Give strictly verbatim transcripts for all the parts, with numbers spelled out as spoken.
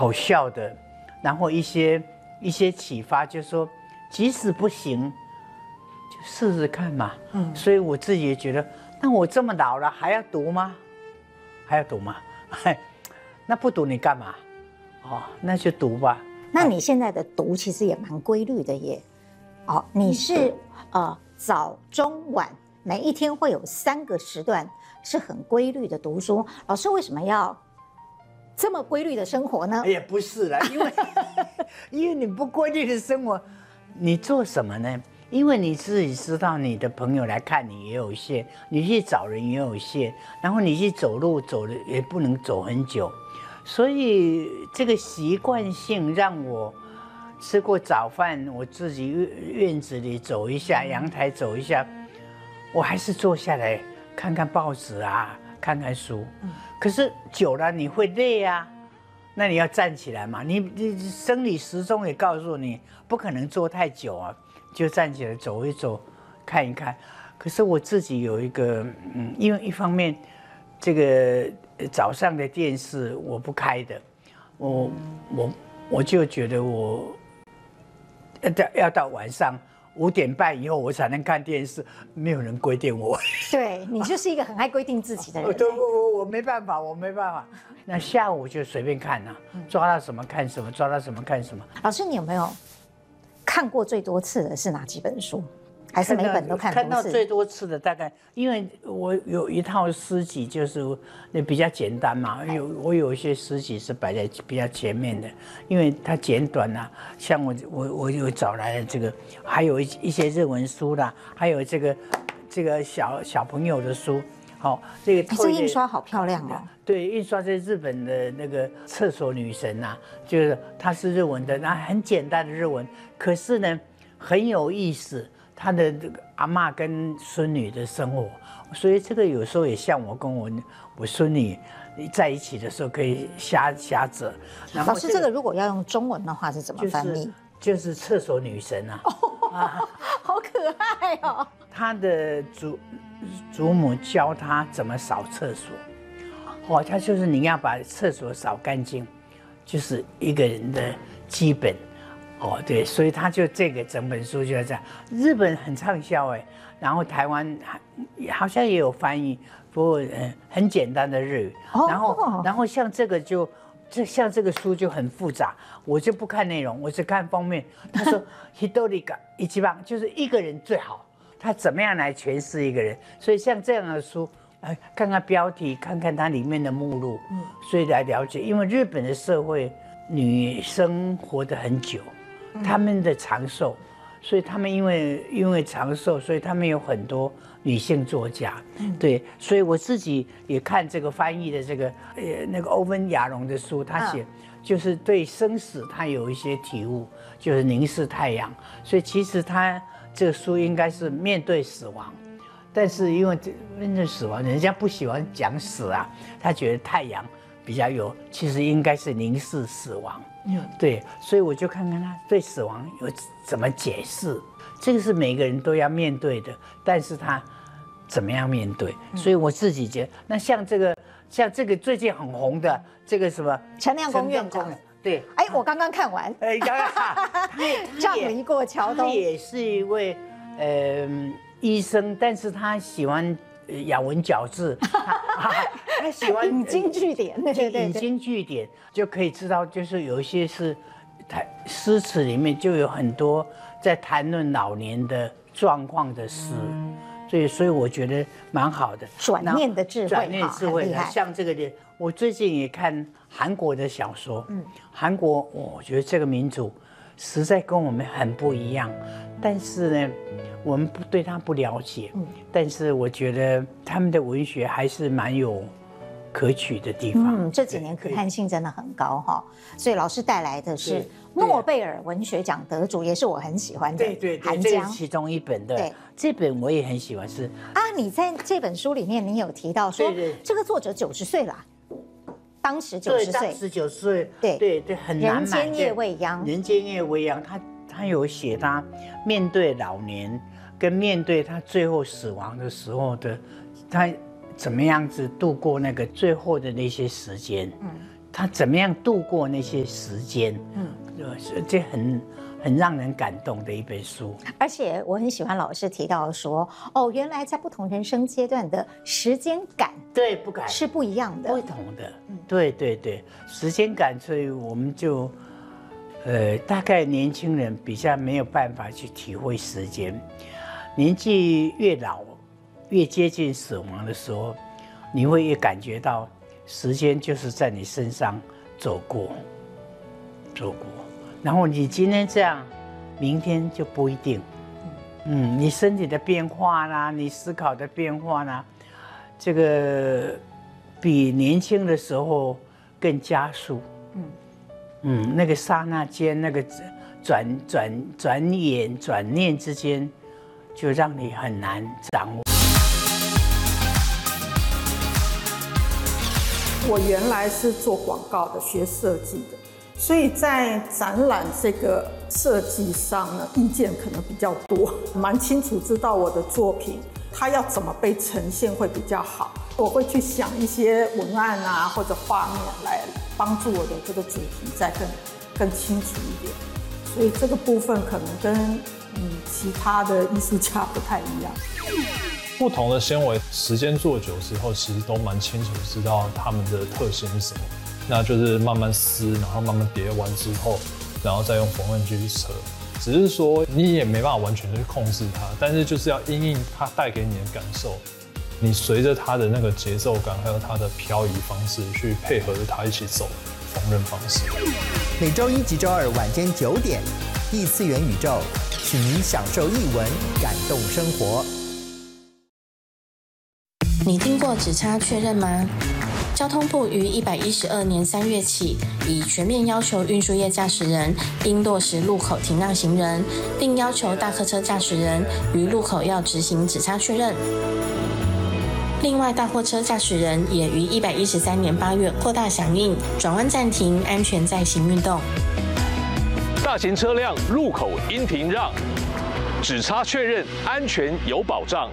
好笑的，然后一些一些启发，就是说即使不行，就试试看嘛。嗯，所以我自己也觉得，那我这么老了还要读吗？还要读吗？那不读你干嘛？哦，那就读吧。 那你现在的读其实也蛮规律的耶。哦，你是呃早中晚每一天会有三个时段是很规律的读书。老师为什么要这么规律的生活呢？ 也不是啦，因为因为你不规律的生活，你做什么呢？因为你自己知道，你的朋友来看你也有限，你去找人也有限，然后你去走路走的也不能走很久，所以这个习惯性让我吃过早饭，我自己院子里走一下，阳台走一下，我还是坐下来看看报纸啊，看看书。可是久了你会累啊，那你要站起来嘛，你你生理时钟也告诉你不可能坐太久啊。就站起来走一走，看一看。可是我自己有一个，嗯，因为一方面，这个早上的电视我不开的，我我我就觉得我要到要到晚上五点半以后我才能看电视，没有人规定我。 对你就是一个很爱规定自己的人。 对，我我我没办法，我没办法。那下午就随便看啊，抓到什么看什么，抓到什么看什么。 老师，你有没有看过最多次的是哪几本书？还是每本都看多次？ 看到最多次的大概，因为我有一套诗集，就是那比较简单嘛。有我有一些诗集是摆在比较前面的，因为它简短啊。像我我我有找来的这个，还有一一些日文书啦，还有这个这个小小朋友的书。好、哦，这个这印刷好漂亮哦。 对，印刷在日本的那个厕所女神呐、啊，就是它是日文的，那很简单的日文，可是呢很有意思，她的这个阿嬷跟孙女的生活，所以这个有时候也像我跟我我孙女在一起的时候可以瞎瞎折。 然后、这个、老师，这个如果要用中文的话是怎么翻译？ 就是、就是厕所女神啊， 哦、啊好可爱哦。 她的祖祖母教她怎么扫厕所。哦，他就是你要把厕所扫干净，就是一个人的基本。哦，对，所以他就这个整本书就这样。日本很畅销哎，然后台湾好像也有翻译，不过嗯很简单的日语。然后然后像这个就这像这个书就很复杂，我就不看内容，我只看封面。他说 Hidori ga一番，就是一个人最好，他怎么样来诠释一个人。所以像这样的书。看看标题，看看它里面的目录，嗯，所以来了解。因为日本的社会，女生活得很久，她们的长寿，所以她们因为因为长寿，所以她们有很多女性作家，嗯，对。所以我自己也看这个翻译的这个呃那个欧文亚龙的书，他写就是对生死他有一些体悟，就是凝视太阳。所以其实他这个书应该是面对死亡。但是因为面对死亡，人家不喜欢讲死啊，他觉得太阳比较有，其实应该是凝视死亡。嗯，对，所以我就看看他对死亡有怎么解释，这个是每个人都要面对的，但是他怎么样面对？所以我自己觉得，那像这个，像这个最近很红的这个什么陈亮公院长， 对， 哎，我刚刚看完，哎，杖离过桥东， 他也是一位，呃。医生，但是他喜欢咬文嚼字，他, 他喜欢引经据典，对对对， 引经据典就可以知道，就是有一些是，他诗词里面就有很多在谈论老年的状况的诗，所以所以我觉得蛮好的。 转念的智慧， 转念智慧，像这个的，我最近也看韩国的小说，嗯，韩国我觉得这个民族实在跟我们很不一样，但是呢。我们不对他不了解，嗯，但是我觉得他们的文学还是蛮有可取的地方。 嗯，这几年可看性真的很高哈，所以老师带来的是诺贝尔文学奖得主，也是我很喜欢的对对韩江，这是其中一本的。对，这本我也很喜欢。是啊，你在这本书里面，你有提到说，这个作者九十岁了，当时九十岁， 当时九十岁， 对对对，很难买。 人间夜未央， 人间夜未央，他他有写他面对老年。跟面对他最后死亡的时候的，他怎么样子度过那个最后的那些时间？嗯， 他怎么样度过那些时间，嗯，这很很让人感动的一本书。 而且我很喜欢老师提到说，哦，原来在不同人生阶段的时间感， 对，不感是不一样的， 不同的，嗯、对对对，时间感，所以我们就，呃，大概年轻人比较没有办法去体会时间，年纪越老，越接近死亡的时候，你会越感觉到。时间就是在你身上走过，走过，然后你今天这样，明天就不一定。嗯，你身体的变化啦，你思考的变化啦，这个比年轻的时候更加速。嗯嗯，那个刹那间，那个转转转眼转念之间，就让你很难掌握。 我原来是做广告的，学设计的，所以在展览这个设计上呢，意见可能比较多，蛮清楚知道我的作品它要怎么被呈现会比较好。我会去想一些文案啊或者画面来帮助我的这个主题再更更清楚一点，所以这个部分可能跟嗯其他的艺术家不太一样。 不同的纤维，时间做久之后，其实都蛮清楚知道它们的特性是什么。那就是慢慢撕，然后慢慢叠完之后，然后再用缝纫机去扯。只是说你也没办法完全去控制它，但是就是要因应它带给你的感受，你随着它的那个节奏感，还有它的漂移方式去配合着它一起走缝纫方式。 每周一及周二晚间九点，异次元宇宙，请您享受艺文，感动生活。 你听过只差确认吗？交通部于一百一十二年三月起，已全面要求运输业驾驶人应落实路口停让行人，并要求大客车驾驶人于路口要执行只差确认。另外，大货车驾驶人也于一百一十三年八月扩大响应转弯暂停、安全再行运动。 大型车辆路口应停让，只差确认，安全有保障。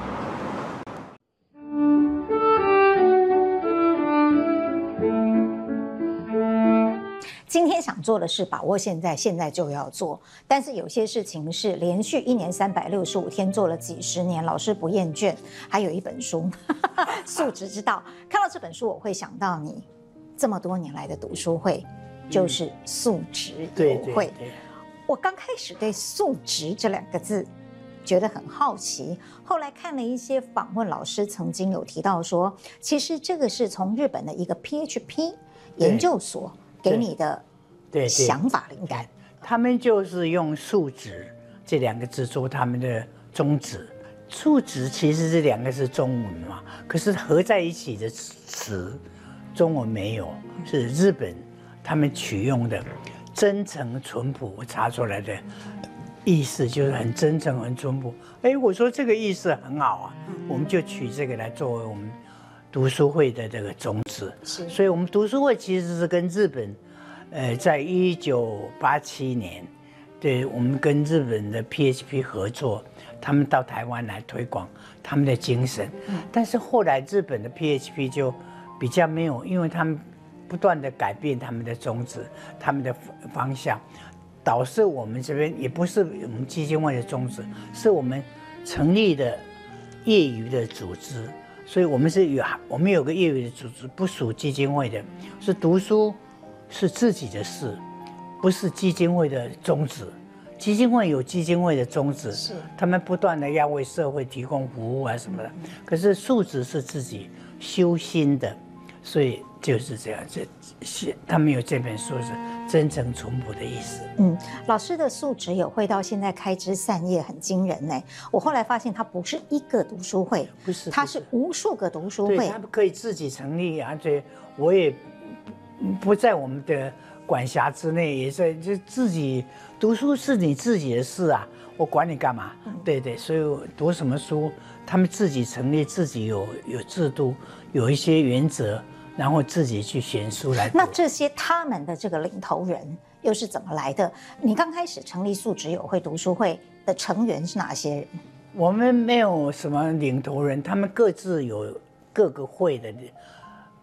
今天想做的是把握现在，现在就要做。但是有些事情是连续一年三百六十五天做了几十年，老师不厌倦。还有一本书《素质之道》，看到这本书我会想到你这么多年来的读书会，就是素质友会。对对对，我刚开始对素质这两个字觉得很好奇，后来看了一些访问，老师曾经有提到说，其实这个是从日本的一个 P H P 研究所给你的想法灵感。 他们就是用素质这两个字做他们的宗旨。素质其实这两个是中文嘛，可是合在一起的词中文没有，是日本他们取用的真诚淳朴，我查出来的意思就是很真诚很淳朴。哎，我说这个意思很好啊，我们就取这个来作为我们读书会的这个宗旨。是，所以我们读书会其实是跟日本，呃，在一九八七年，对，我们跟日本的 P H P 合作，他们到台湾来推广他们的精神。嗯，但是后来日本的 P H P 就比较没有，因为他们不断的改变他们的宗旨，他们的方向，导致我们这边也不是我们基金会的宗旨，是我们成立的业余的组织。所以我们是有我们有个业余的组织，不属基金会的，是读书是自己的事，不是基金会的宗旨。基金会有基金会的宗旨，是他们不断的要为社会提供服务啊什么的。可是素质是自己修心的，所以就是这样。这他们有这本书是真诚淳朴的意思。 嗯，老师的素质友会到现在开枝散叶，很惊人呢。我后来发现，它不是一个读书会， 不是， 它是无数个读书会。 对，他们可以自己成立，而且我也不在我们的管辖之内，也是就自己读书是你自己的事啊，我管你干嘛？嗯、对对，所以我读什么书，他们自己成立，自己有有制度，有一些原则。然后自己去选书来读。 那这些他们的这个领头人又是怎么来的？你刚开始成立素质友会读书会的成员是哪些人？ 我们没有什么领头人，他们各自有各个会的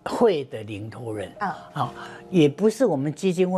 会的领头人， 嗯啊，也不是我们基金会